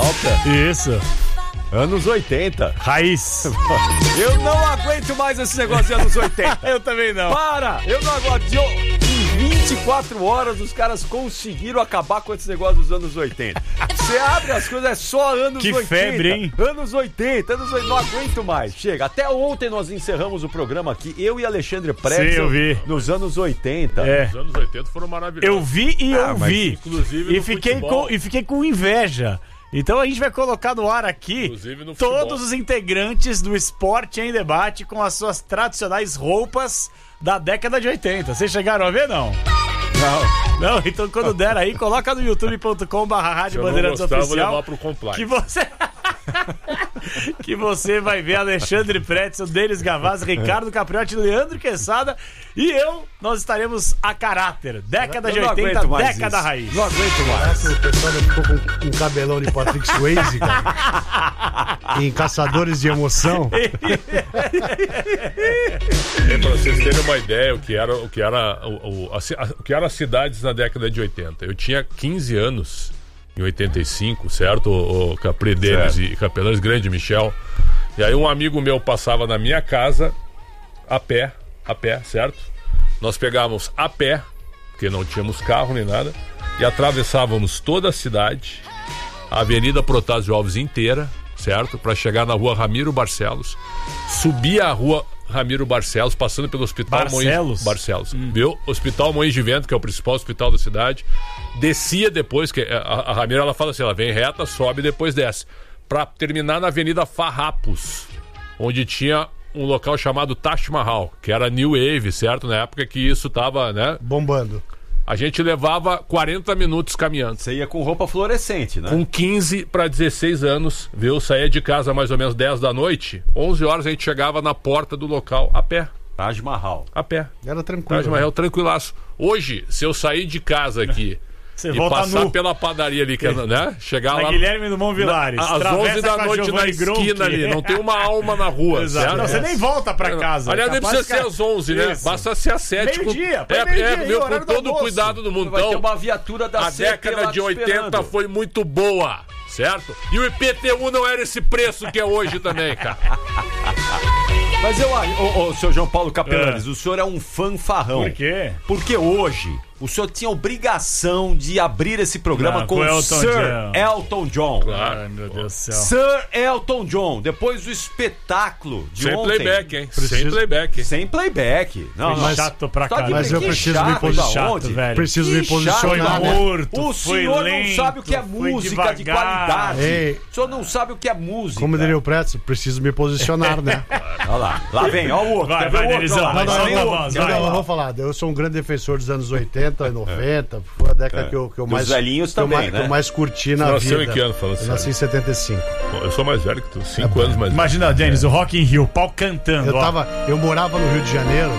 volta. Isso. Anos 80. Raiz. Eu não aguento mais esse negócio de anos 80. Eu também não. Para! Eu não aguento. Em 24 horas os caras conseguiram acabar com esse negócio dos anos 80. Você abre as coisas, é só anos 80. Que febre, hein? Anos 80, não aguento mais. Chega. Até ontem nós encerramos o programa aqui, eu e Alexandre Pretzel. Sim, eu vi. Nos anos 80. É. Os anos 80 foram maravilhosos. Eu vi e ouvi. Inclusive no futebol. E fiquei com inveja. Então a gente vai colocar no ar aqui no todos os integrantes do Esporte em Debate com as suas tradicionais roupas da década de 80. Vocês chegaram a ver, não? Não, então quando der aí, coloca no youtube.com/Rádio Bandeirantes Oficial. Vou levar pro compliance. Que você vai ver Alexandre Pretzel, Denis Gavazzi, Ricardo Capriotti, Leandro Quesada e nós estaremos a caráter. Década de 80, década isso. raiz. Não aguento mais. O pessoal ficou com um cabelão de Patrick Swayze, cara. Em Caçadores de Emoção. Pra vocês terem uma ideia, o que eram as cidades na década de 80. Eu tinha 15 anos em 85, certo? O Capri Denis e Capelães, grande Michel. E aí um amigo meu passava na minha casa a pé, certo? Nós pegávamos a pé, porque não tínhamos carro nem nada, e atravessávamos toda a cidade, a Avenida Protásio Alves inteira, certo? Para chegar na rua Ramiro Barcelos, subia a rua Ramiro Barcelos, passando pelo Hospital Barcelos. Viu? Hospital Moinhos de Vento, que é o principal hospital da cidade. Descia depois, que a Ramiro, ela fala assim, ela vem reta, sobe e depois desce. Pra terminar na Avenida Farrapos, onde tinha um local chamado Taj Mahal, que era New Wave, certo? Na época que isso tava, né? Bombando. A gente levava 40 minutos caminhando. Você ia com roupa fluorescente, né? Com 15 para 16 anos, viu? Saía de casa mais ou menos 10 da noite. 11 horas a gente chegava na porta do local a pé. Taj Mahal. A pé. Era tranquilo. Taj Mahal, tranquilaço. Hoje, se eu sair de casa aqui Você e volta passar nu. pela padaria ali, né? Chegar Na lá... Guilherme do Mão Vilares. Às 11 da noite na esquina ali. Não tem uma alma na rua. Exato. Certo? Não, você nem volta pra casa. Aliás, nem precisa Capaz ser às 11, né? Isso. Basta ser às 7. Meio-dia, Meu, com horário do todo o almoço. cuidado do mundo. Vai ter Então, uma viatura da a CP década lá de 80 esperando. foi muito boa, certo? E o IPTU não era esse preço que é hoje também, cara. Mas seu João Paulo Capelanes, o senhor é um fanfarrão. Por quê? Porque hoje o senhor tinha obrigação de abrir esse programa com Elton Sir John. Elton John. Claro. Ai, meu Deus do céu. Sir Elton John, depois do espetáculo de Sem ontem. playback, hein? Sem playback. Sem playback. Não, Foi chato pra Tá de caralho. Mas eu que preciso chato, me posicionar, da onde? velho. Preciso me Que chato, posicionar, da né? onde? Curto, O foi senhor lento, não sabe o que é foi música de devagar. qualidade. Ei. O senhor não sabe o que é música. Como diria o Pretzel, preciso me posicionar, né? Olha lá. Lá vem, ó o outro. Vai, Quer ver vai, o outro? Denizão, Olha lá. vai, Não, solta a não, voz, não, vai. não, eu vou falar. Eu sou um grande defensor dos anos 80 e 90. Foi a década que eu mais... velhinhos que eu também, mais, né? que eu mais curti na Você nasceu vida. em que ano, falando Eu nasci sério? em 75. Eu sou mais velho que tu, 5 anos mais velho. Imagina, Denis, o Rock in Rio, pau cantando. Eu morava no Rio de Janeiro.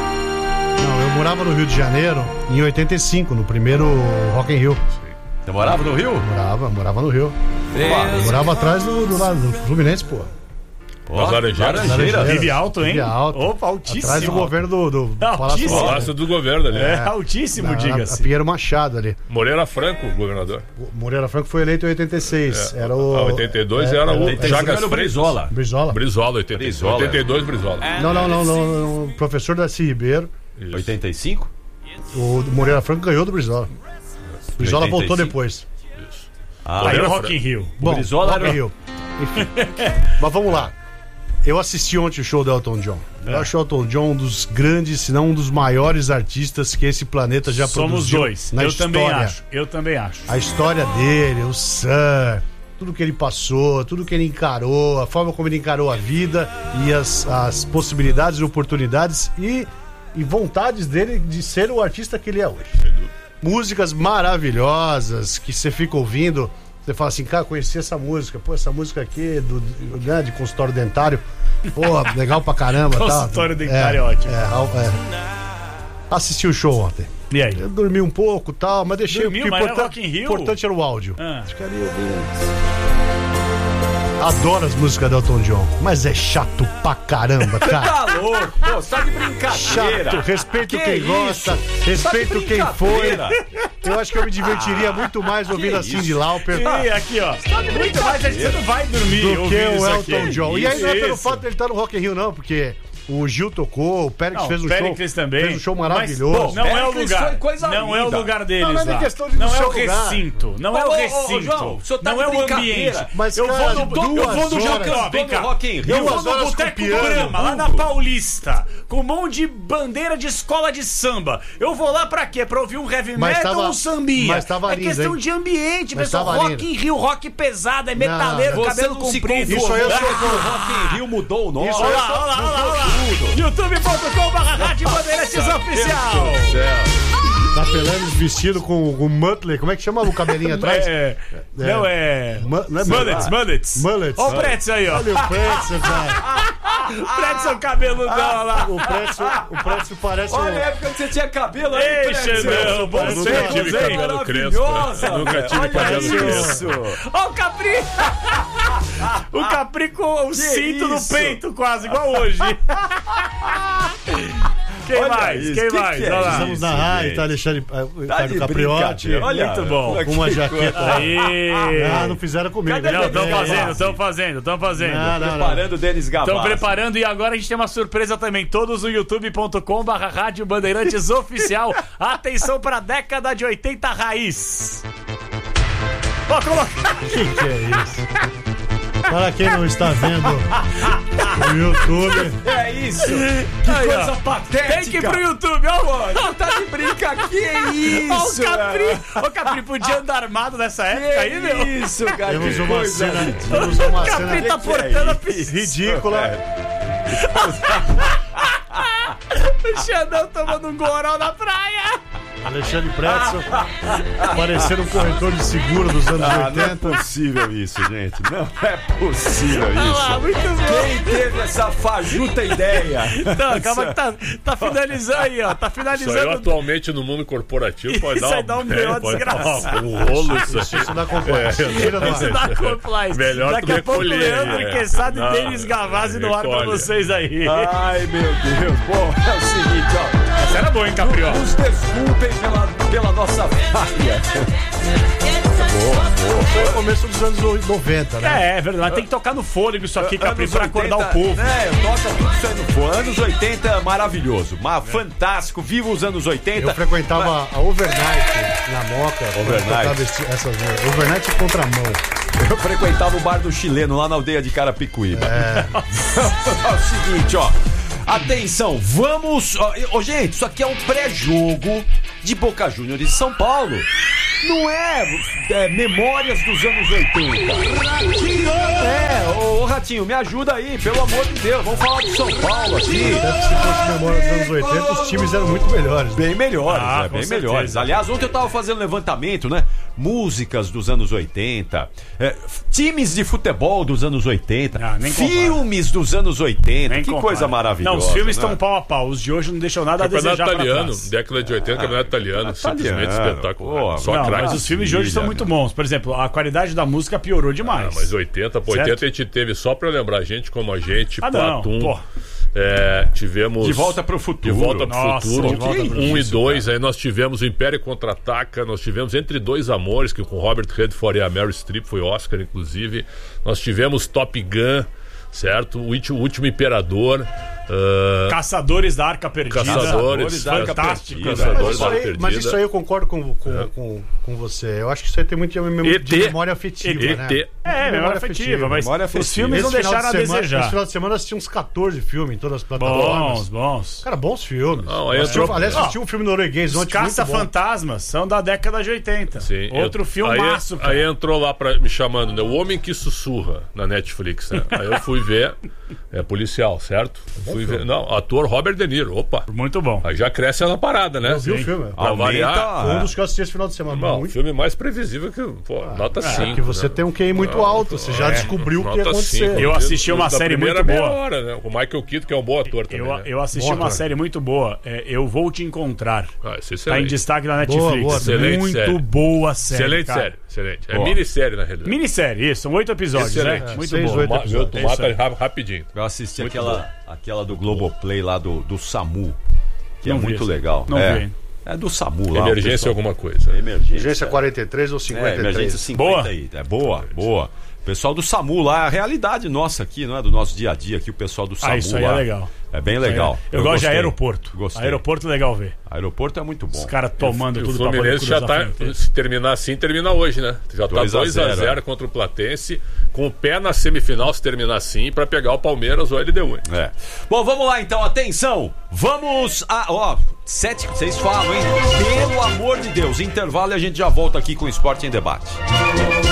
Não, eu morava no Rio de Janeiro em 85, no primeiro Rock in Rio. Você morava no Rio? Morava no Rio. Eu morava atrás do lado do Fluminense, pô. Nas Laranjeiras? Laranjeira. Vive alto, hein? Vive alto. Opa, altíssimo. Atrás do governo do Palácio Altíssimo. Palácio. Palácio do governo ali. É, altíssimo, A diga-se. Pinheiro Machado ali. Moreira Franco, governador. O Moreira Franco foi eleito em 86. Era o. A 82 era o 85 Chagas era o Freitas. Brizola. Brizola. Brizola, 82. Brizola. 82, Brizola. Não. Professor Darcy Ribeiro. Isso. 85? O Moreira Franco ganhou do Brizola. Brizola 85. voltou depois. Aí o Rock in Rio. Bom, Brizola Rock in era- Rio. Enfim. Mas vamos lá. Eu assisti ontem o show do Elton John. Eu acho o Elton John um dos grandes, se não um dos maiores artistas que esse planeta já Somos produziu. dois. Na Eu história. também acho. A história dele, o Sir, tudo que ele passou, tudo que ele encarou, a forma como ele encarou a vida e as possibilidades e oportunidades e vontades dele de ser o artista que ele é hoje. Músicas maravilhosas que você fica ouvindo, você fala assim, cara, conheci essa música, pô, essa música aqui né, de consultório dentário, pô, legal pra caramba. Consultório dentário é ótimo. Assisti o show ontem. E aí? Eu dormi um pouco e tal, mas deixei Dormiu, o mas era Rock in Rio? importante era o áudio. Ah. Ficaria ouvindo. Adoro as músicas do Elton John, mas é chato pra caramba, cara. Tá louco? Pô, você tá de brincadeira. Chato, respeito Que quem isso? gosta, respeito Tá de quem foi. brincadeira. Eu acho que eu me divertiria muito mais ouvindo a Cyndi Lauper E aqui, ó. Muito mais, você não vai dormir do que ouvindo isso o aqui. Elton John. E aí não é pelo Isso. fato dele estar no Rock in Rio, não, porque o Gil tocou, o Péricles fez um Péricles show. também. Fez um show Mas, maravilhoso. bom, não é o Péricles lugar. foi coisa Não é o linda. lugar deles Não, não é nem lá. questão de Não no é seu o lugar. recinto. Não é o Ô, recinto. João, o senhor tá não de é o brincadeira. ambiente. Mas, eu cara, vou no duas eu vou no horas. Jacó, vem cá. Rock in Rio. Eu vou 2 no horas Boteco com piano. Brahma, lá na Paulista, com um monte de bandeira de escola de samba. Eu vou lá pra quê? Pra ouvir um heavy Mas metal tava- ou um sambinha? mas tava é lindo, questão hein? de ambiente, Mas pessoal. tava Rock lindo. in Rio, rock pesado, é metaleiro, Você cabelo não se comprido. conformou. Isso aí eu sou que o Rock in Rio mudou o nome. Isso Olha lá, olha lá, olha lá, olha lá. youtube.com/Rádio Bandeirantes Oficial. Tá pelando vestido com o Muttley. Como é que chama o cabelinho atrás? Não é. Não é Mullets, mullets. Mullets. Olha o Pretzel aí, ó. Olha o Pretzel, cara. Pretzel cabeludão lá. O Pretzel parece Olha a um... época que você tinha cabelo aí, Ei, Pretzel. Xandão, bom Eu nunca tempo, tive hein? cabelo crespo. Maravilhosa, Nunca velho. tive Olha cabelo isso. crespo. Ó o Capri. O Capri com o cinto no isso? peito quase, igual hoje. Quem Olha mais? isso, Quem que mais? que é Olha lá. isso? Estamos na rádio, gente. tá Alexandre Tá Ricardo de Capriotti. brincadeira. Olha, Muito bom. Com uma jaqueta. Aí. Ah, não fizeram comigo. Cadê né? Não, estão É, fazendo, é. estão fazendo, estão fazendo. Não, não, não. Preparando o Denis Gavassi. Estão preparando e agora a gente tem uma surpresa também. Todos no youtube.com/Rádio Bandeirantes Oficial. Atenção pra década de 80 raiz. Ó, colocar. Que é isso? Para quem não está vendo o YouTube, É isso. Que Aí, ó. coisa patética. Tem que ir pro YouTube, ó. Você tá de brincadeira. Que Ó, isso, o Capri. velho? Ô, Capri, podia andar armado nessa época aí, meu? Que isso, cara. temos que uma coisa cena, linda. temos uma O Capri cena tá portando a isso, ridícula. O Xandão tomando um goró na praia. Alexandre Pretzel parecendo um corretor de seguro dos anos Ah, não é 80. possível isso, gente. Não é possível Olha lá, isso. muito bom. Quem teve essa fajuta ideia? Não, calma que tá finalizando aí, ó. Tá Isso aí finalizando. atualmente no mundo corporativo pode Isso dar aí dá um B.O. pode dar desgraçado. um rolo isso aí. Isso dá complexo. Tira do Isso ar. dá compliance. Melhor Daqui tu a pouco o recolher, Leandro é. Quesada e Não, Denis Gavassi no ar pra recolhe. vocês aí. Ai, meu Deus. Bom, é o seguinte, ó. Essa era boa, hein, Capri, ó. Nos desculpem pela nossa falha. Foi o começo dos anos 90, né? É verdade. Tem que tocar no fôlego isso aqui, Capri, Anos pra acordar 80, o povo. É, toca tudo isso aí no fone. Anos 80, maravilhoso. Fantástico. Viva os anos 80. Eu frequentava a Overnight na Moca. Overnight. Tocava essas Overnight contramão. Eu frequentava o bar do chileno lá na aldeia de Carapicuíba. É o seguinte, ó. Atenção, vamos. Ó, gente, isso aqui é um pré-jogo de Boca Juniors de São Paulo. Não é memórias dos anos 80. Ô Ratinho, me ajuda aí, pelo amor de Deus. Vamos falar de São Paulo aqui. Até que se fosse memória dos anos 80, os times eram muito melhores. Bem melhores, Ah, né? com Bem certeza. melhores. Aliás, ontem eu tava fazendo levantamento, né? Músicas dos anos 80, times de futebol dos anos 80, Ah, nem filmes dos anos 80. Nem Que compara. coisa maravilhosa. Não, os filmes né? estão pau a pau. Os de hoje não deixam nada a Campeonato desejar pra italiano, trás. década de 80, campeonato italiano, simplesmente espetacular. pô, Só Não, craque. mas os filmes de hoje são muito bons. Por exemplo, a qualidade da música piorou demais. Ah, mas 80 Certo? a gente teve, só pra lembrar gente como a gente, Ah, não, Platum, pô. tivemos... De Volta pro Futuro. De Volta pro Nossa, Futuro, De Volta pro 1 e Isso, 2, aí nós tivemos o Império Contra-Ataca, nós tivemos Entre Dois Amores, que com Robert Redford e a Meryl Streep foi Oscar, inclusive. Nós tivemos Top Gun, certo? O Último Imperador. Caçadores da Arca Perdida. Caçadores da Arca Fantástico, Perdida. velho. Mas isso aí eu concordo com você. Eu acho que isso aí tem muito de memória afetiva, né? ET. É, memória afetiva, mas memória os afetiva. filmes não Esse final deixaram a de semana- desejar. Esse final de semana eu assisti uns 14 filmes em todas as plataformas. Bons. Cara, bons filmes. Não, aí Aliás, assisti um filme norueguês Os ontem muito bom. Caça-Fantasmas são da década de 80. Sim, Outro filmaço, cara. Aí entrou lá me chamando, né? O Homem que Sussurra na Netflix, né? Aí eu fui ver, é policial, certo? Fui ver, não, ator Robert De Niro, opa. Muito bom. Aí já cresce na parada, né? Eu vi o filme. Pra variar. Foi um dos que eu assisti esse final de semana. Não, o Muito filme mais previsível que, pô, nota 5. que você tem um QI muito muito alto. Você já descobriu o que ia Nota acontecer. 5. Eu assisti uma Da série primeira muito meia boa. hora, né? O Michael Keaton, que é um bom ator também. né? Eu assisti Bom uma ator. série muito boa. Eu Vou Te Encontrar. Ah, isso é Tá em excelente. destaque na Netflix. boa, excelente muito série. boa série. Excelente cara. série, excelente. É Boa. minissérie, na realidade. Minissérie, isso. São 8 episódios, Excelente. né? Muito 6, boa. 8 Meu, tu É isso mata aí. rapidinho. Eu assisti Muito aquela do Globoplay lá do SAMU, que Não é vi muito essa. legal. Não é. vi. É do SAMU lá. o Emergência pessoal- alguma coisa. Emergência. Agência 43 ou 53. Emergência 50 Boa. aí. É boa, boa. O pessoal do SAMU lá, a realidade nossa aqui, não é do nosso dia a dia aqui, o pessoal do SAMU Isso aí lá. é legal. É bem legal. Eu gosto de gostei. aeroporto. Gostei. Aeroporto é legal ver. Aeroporto é muito bom. Os caras tomando E o tudo pra poder Fluminense já cruzar tá. a fronteira. Se terminar assim, termina hoje, né? Já tá 2 a 0, 2x0 contra o Platense, com o pé na semifinal, se terminar assim, pra pegar o Palmeiras ou a LDU. hein? É. Bom, vamos lá então, atenção. Vamos a. Ó, 7. Vocês falam, hein? Pelo amor de Deus, intervalo e a gente já volta aqui com o Esporte em Debate.